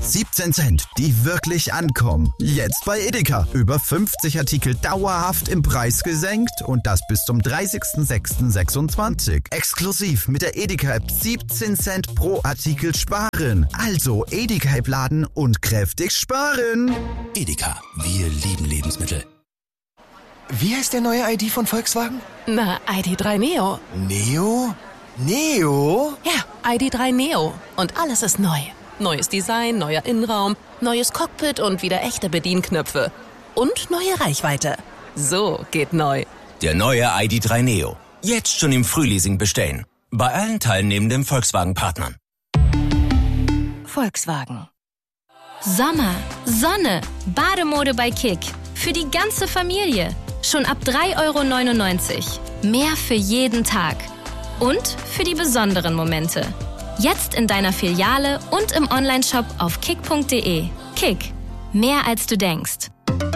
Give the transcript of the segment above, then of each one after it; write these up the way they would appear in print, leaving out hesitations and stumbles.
17 Cent, die wirklich ankommen. Jetzt bei Edeka. Über 50 Artikel dauerhaft im Preis gesenkt und das bis zum 30.06.26. Exklusiv mit der Edeka-App 17 Cent pro Artikel sparen. Also Edeka-App laden und kräftig sparen. Edeka, wir lieben Lebensmittel. Wie heißt der neue ID von Volkswagen? Na, ID.3 Neo. Neo? Neo? Ja, ID.3 Neo. Und alles ist neu. Neues Design, neuer Innenraum, neues Cockpit und wieder echte Bedienknöpfe. Und neue Reichweite. So geht neu. Der neue ID.3 Neo. Jetzt schon im Frühleasing bestellen. Bei allen teilnehmenden Volkswagen-Partnern. Volkswagen. Sommer, Sonne, Bademode bei Kick. Für die ganze Familie. Schon ab 3,99 €. Mehr für jeden Tag. Und für die besonderen Momente. Jetzt in deiner Filiale und im Onlineshop auf kick.de. Kick. Mehr als du denkst.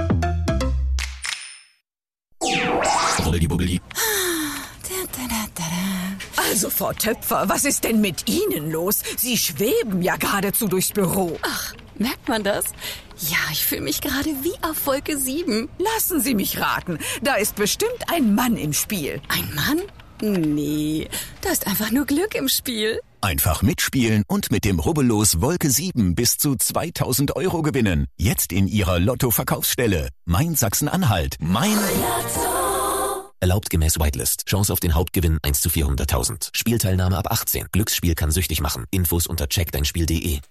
Also, Frau Töpfer, was ist denn mit Ihnen los? Sie schweben ja geradezu durchs Büro. Ach, merkt man das? Ja, ich fühle mich gerade wie auf Wolke 7. Lassen Sie mich raten, da ist bestimmt ein Mann im Spiel. Ein Mann? Nee, da ist einfach nur Glück im Spiel. Einfach mitspielen und mit dem Rubbellos Wolke 7 bis zu 2.000 € gewinnen. Jetzt in Ihrer Lotto-Verkaufsstelle. Mein Sachsen-Anhalt. Mein Lotto. Erlaubt gemäß Whitelist. Chance auf den Hauptgewinn 1 zu 400.000. Spielteilnahme ab 18. Glücksspiel kann süchtig machen. Infos unter checkdeinspiel.de.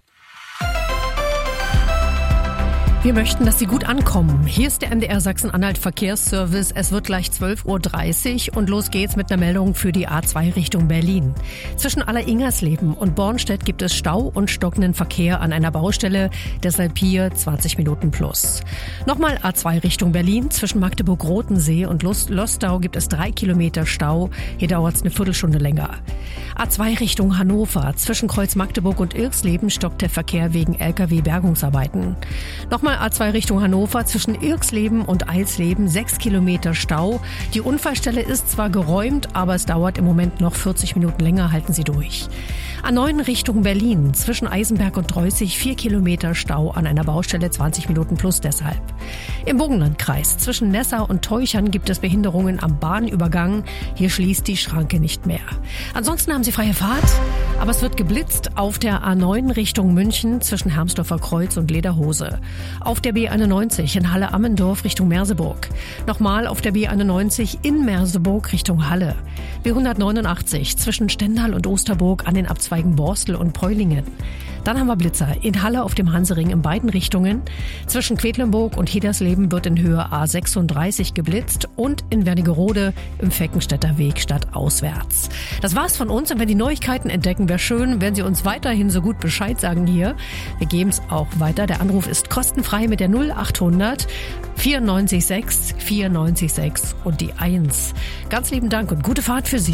Wir möchten, dass Sie gut ankommen. Hier ist der MDR Sachsen-Anhalt Verkehrsservice. Es wird gleich 12:30 Uhr und los geht's mit einer Meldung für die A2 Richtung Berlin. Zwischen Alleringersleben und Bornstedt gibt es Stau und stockenden Verkehr an einer Baustelle. Deshalb hier 20 Minuten plus. Nochmal A2 Richtung Berlin. Zwischen Magdeburg-Rotensee und Lostau gibt es 3 Kilometer Stau. Hier dauert es eine Viertelstunde länger. A2 Richtung Hannover. Zwischen Kreuz Magdeburg und Irxleben stockt der Verkehr wegen LKW-Bergungsarbeiten. Nochmal A2 Richtung Hannover, zwischen Irxleben und Eilsleben 6 Kilometer Stau. Die Unfallstelle ist zwar geräumt, aber es dauert im Moment noch 40 Minuten länger, halten Sie durch. A9 Richtung Berlin, zwischen Eisenberg und Dreußig 4 Kilometer Stau an einer Baustelle, 20 Minuten plus deshalb. Im Burgenlandkreis, zwischen Nessau und Teuchern gibt es Behinderungen am Bahnübergang. Hier schließt die Schranke nicht mehr. Ansonsten haben Sie freie Fahrt, aber es wird geblitzt auf der A9 Richtung München zwischen Hermsdorfer Kreuz und Lederhose. Auf der B91 in Halle-Ammendorf Richtung Merseburg. Nochmal auf der B91 in Merseburg Richtung Halle. B189 zwischen Stendal und Osterburg an den Abzweigen Borstel und Peulingen. Dann haben wir Blitzer in Halle auf dem Hansering in beiden Richtungen. Zwischen Quedlinburg und Hedersleben wird in Höhe A36 geblitzt und in Wernigerode im Feckenstädter Weg stadtauswärts. Das war's von uns und wenn die Neuigkeiten entdecken, wäre schön, wenn Sie uns weiterhin so gut Bescheid sagen hier. Wir geben es auch weiter. Der Anruf ist kostenfrei mit der 0800 94 94 6 und die 1. Ganz lieben Dank und gute Fahrt für Sie.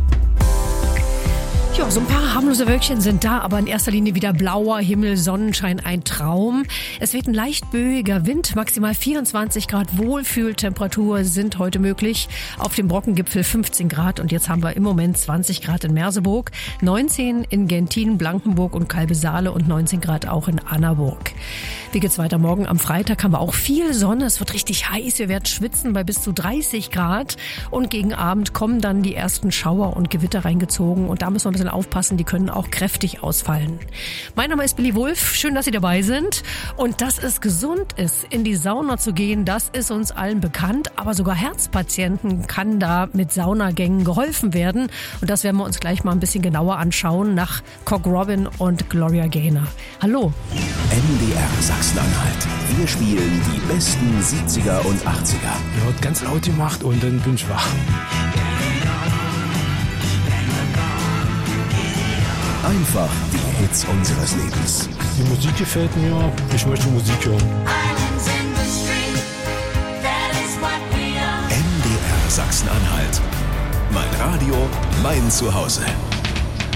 Ja, so ein paar harmlose Wölkchen sind da, aber in erster Linie wieder blauer Himmel, Sonnenschein, ein Traum. Es weht ein leicht böiger Wind, maximal 24 Grad Wohlfühltemperatur sind heute möglich. Auf dem Brockengipfel 15 Grad und jetzt haben wir im Moment 20 Grad in Merseburg, 19 in Gentin, Blankenburg und Kalbesaale und 19 Grad auch in Annaburg. Wie geht's weiter? Morgen am Freitag haben wir auch viel Sonne. Es wird richtig heiß. Wir werden schwitzen bei bis zu 30 Grad. Und gegen Abend kommen dann die ersten Schauer und Gewitter reingezogen. Und da müssen wir ein bisschen aufpassen. Die können auch kräftig ausfallen. Mein Name ist Billy Wulff. Schön, dass Sie dabei sind. Und dass es gesund ist, in die Sauna zu gehen, das ist uns allen bekannt. Aber sogar Herzpatienten kann da mit Saunagängen geholfen werden. Und das werden wir uns gleich mal ein bisschen genauer anschauen nach Cock Robin und Gloria Gaynor. Hallo. MDR Sachsen-Anhalt. Wir spielen die besten 70er und 80er. Er hat ganz laut gemacht und dann bin ich wach. Einfach die Hits unseres Lebens. Die Musik gefällt mir. Ich möchte Musik hören. MDR Sachsen-Anhalt. Mein Radio, mein Zuhause.